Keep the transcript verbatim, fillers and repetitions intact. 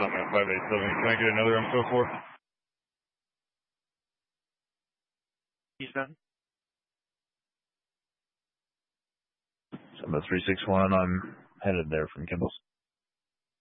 something at five eight seven. Can I get another info for? Eastbound. Seven three six one. I'm headed there from Kimball's.